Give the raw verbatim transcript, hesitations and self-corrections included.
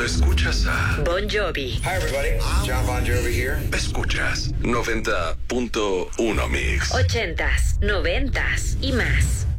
Escuchas a Bon Jovi. Hi everybody, John Bon Jovi here. Escuchas noventa punto uno Mix. Ochentas, noventas y más.